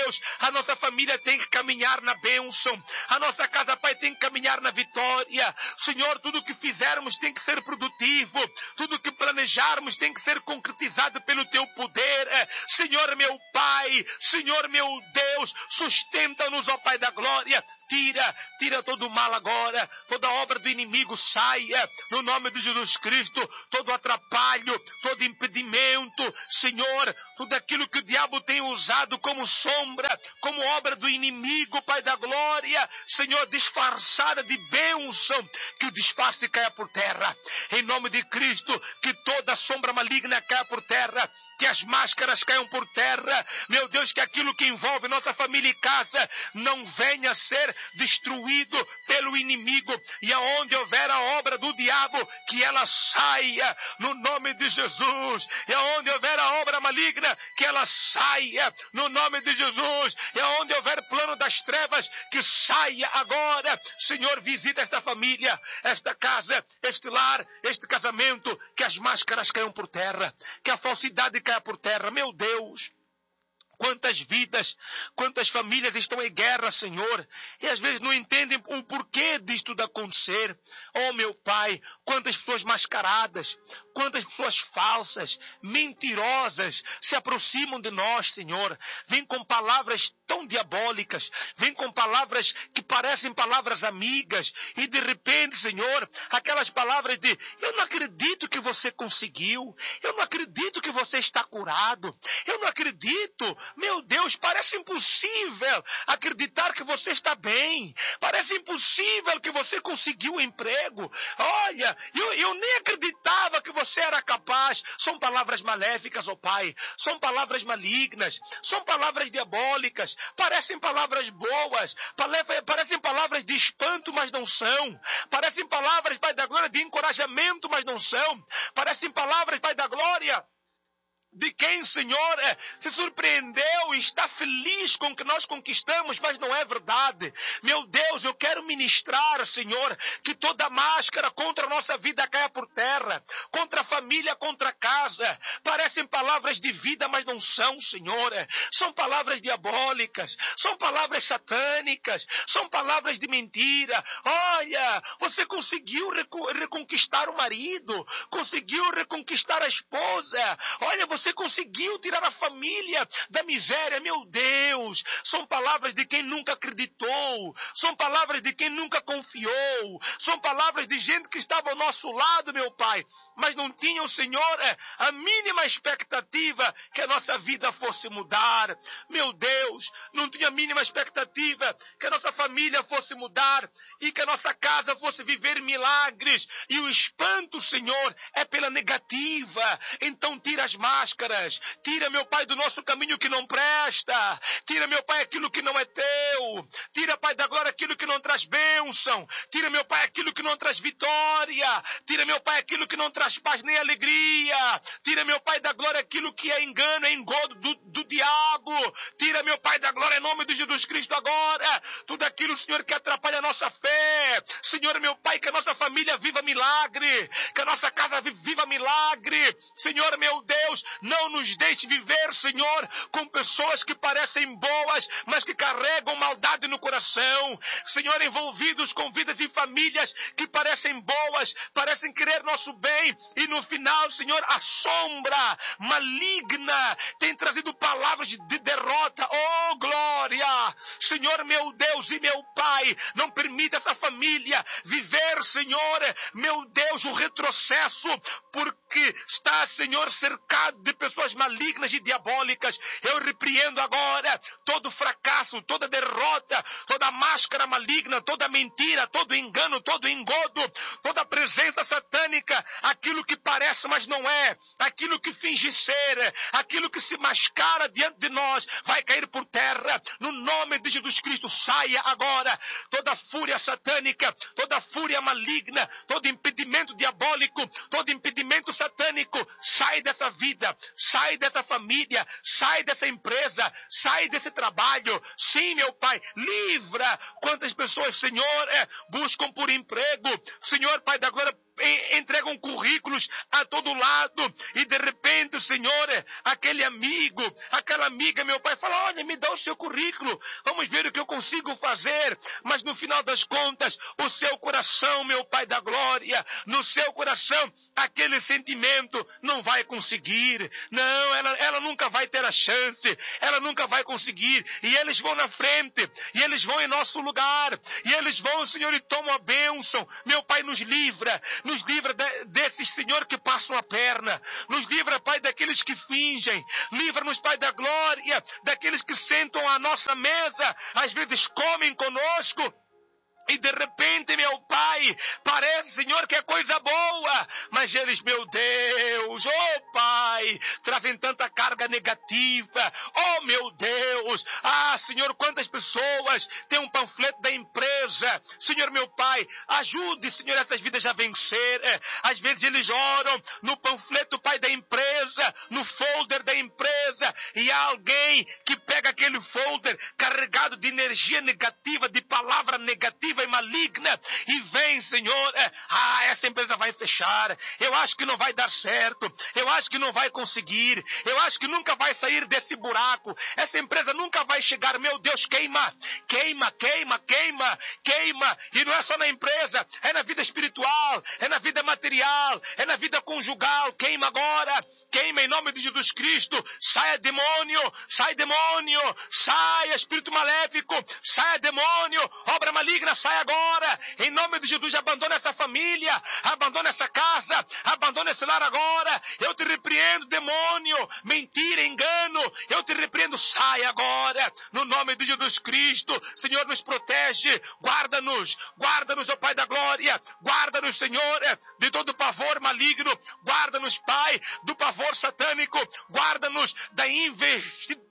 Deus, a nossa família tem que caminhar na bênção. A nossa casa, Pai, tem que caminhar na vitória. Senhor, tudo que fizermos tem que ser produtivo. Tudo que planejarmos tem que ser concretizado pelo Teu poder. Senhor, meu Pai, Senhor, meu Deus, sustenta-nos, ó Pai da glória. Tira todo o mal agora, toda obra do inimigo saia, no nome de Jesus Cristo, todo atrapalho, todo impedimento, Senhor, tudo aquilo que o diabo tem usado como sombra, como obra do inimigo, Pai da glória, Senhor, disfarçada de bênção, que o disfarce caia por terra, em nome de Cristo, que toda sombra maligna caia por terra, que as máscaras caiam por terra, meu Deus, que aquilo que envolve nossa família e casa não venha a ser destruído pelo inimigo, e aonde houver a obra do diabo, que ela saia no nome de Jesus, e aonde houver a obra maligna, que ela saia no nome de Jesus, e aonde houver plano das trevas, que saia agora. Senhor, visita esta família, esta casa, este lar, este casamento, que as máscaras caiam por terra, que a falsidade caia por terra, meu Deus. Quantas vidas, quantas famílias estão em guerra, Senhor, e às vezes não entendem o porquê disto tudo acontecer. Oh, meu Pai, quantas pessoas mascaradas, quantas pessoas falsas, mentirosas se aproximam de nós, Senhor. Vêm com palavras tão diabólicas, vêm com palavras que parecem palavras amigas, e de repente, Senhor, aquelas palavras de: eu não acredito que você conseguiu, eu não acredito que você está curado, eu não acredito. Meu Deus, parece impossível acreditar que você está bem. Parece impossível que você conseguiu um emprego. Olha, eu nem acreditava que você era capaz. São palavras maléficas, ó Pai. São palavras malignas. São palavras diabólicas. Parecem palavras boas. Parecem palavras de espanto, mas não são. Parecem palavras, Pai da glória, de encorajamento, mas não são. Parecem palavras, Pai da glória, de quem, Senhor, se surpreendeu e está feliz com o que nós conquistamos, mas não é verdade. Meu Deus, eu quero ministrar, Senhor, que toda máscara contra a nossa vida caia por terra, contra a família, contra a casa. Parecem palavras de vida, mas não são, Senhor. São palavras diabólicas, são palavras satânicas, são palavras de mentira. Olha, você conseguiu reconquistar o marido, conseguiu reconquistar a esposa. Olha, você conseguiu tirar a família da miséria. Meu Deus, são palavras de quem nunca acreditou, são palavras de quem nunca confiou, são palavras de gente que estava ao nosso lado, meu Pai, mas não tinham, Senhor, a mínima expectativa que a nossa vida fosse mudar. Meu Deus, não tinha a mínima expectativa que a nossa família fosse mudar e que a nossa casa fosse viver milagres. E o espanto, Senhor, é pela negativa. Então tira as máscaras, tira, meu Pai, do nosso caminho que não presta, tira, meu Pai, aquilo que não é teu, tira, Pai da glória, aquilo que não traz bênção, tira, meu Pai, aquilo que não traz vitória, tira, meu Pai, aquilo que não traz paz nem alegria, tira, meu Pai da glória, aquilo que é engano, é engodo do diabo, tira, meu Pai da glória, em nome de Jesus Cristo agora, tudo aquilo, Senhor, que atrapalha a nossa fé, Senhor, meu Pai, que a nossa família viva milagre, que a nossa casa viva milagre, Senhor, meu Deus, não nos deixe viver, Senhor, com pessoas que parecem boas, mas que carregam maldade no coração. Senhor, envolvidos com vidas e famílias que parecem boas, parecem querer nosso bem, e no final, Senhor, a sombra maligna tem trazido palavras de derrota. Oh, glória! Senhor, meu Deus e meu Pai, não permita essa família viver, Senhor, meu Deus, o retrocesso, porque está, Senhor, cercado de pessoas malignas e diabólicas. Eu repreendo agora todo fracasso, toda derrota, toda máscara maligna, toda mentira, todo engano, todo engodo, toda presença satânica, aquilo que parece, mas não é, aquilo que finge ser, aquilo que se mascara diante de nós, vai cair por terra, no nome de Jesus Cristo. Saia agora toda fúria satânica, toda fúria maligna, todo impedimento diabólico, todo impedimento satânico, sai dessa vida, sai dessa família, sai dessa empresa, sai desse trabalho. Sim, meu Pai, livra. Quantas pessoas, Senhor, buscam por emprego, Senhor, Pai da glória, entregam currículos a todo lado, e de repente, Senhor, aquele amigo, aquela amiga, meu Pai, fala, olha, me dá o seu currículo, vamos ver o que eu consigo fazer, mas no final das contas, o seu coração, meu Pai da glória, no seu coração, aquele sentimento não vai conseguir, não, ela nunca vai ter a chance, ela nunca vai conseguir, e eles vão na frente, e eles vão em nosso lugar, e eles vão, Senhor, e tomam a bênção. Meu Pai, nos livra desses, Senhor, que passam a perna, nos livra, Pai, daqueles que fingem, livra-nos, Pai da glória, daqueles que sentam à nossa mesa, às vezes comem conosco, e de repente, meu Pai, parece, Senhor, que é coisa boa, mas eles, meu Deus, oh Pai, trazem tanta carga negativa, oh meu Deus, Senhor, quantas pessoas têm um panfleto da empresa, Senhor, meu Pai, ajude, Senhor, essas vidas a vencer, às vezes eles oram no panfleto, Pai, da empresa, no folder da empresa, e há alguém que pega aquele folder carregado de energia negativa, de palavra negativa e maligna, e vem, Senhor, essa empresa vai fechar, eu acho que não vai dar certo, eu acho que não vai conseguir, eu acho que nunca vai sair desse buraco, essa empresa nunca vai chegar, meu Deus, queima, queima, queima, queima, queima, e não é só na empresa, é na vida espiritual, é na vida material, é na vida conjugal, queima agora, queima em nome de Jesus Cristo, saia demônio, saia espírito maléfico, saia demônio, obra maligna, sai agora, em nome de Jesus, abandona essa família, abandona essa casa, abandona esse lar agora, eu te repreendo, demônio, mentira, engano, eu te repreendo, sai agora, no nome de Jesus Cristo, Senhor, nos protege, guarda-nos, ó Pai da glória, guarda-nos, Senhor, de todo pavor maligno, guarda-nos, Pai, do pavor satânico, guarda-nos da investida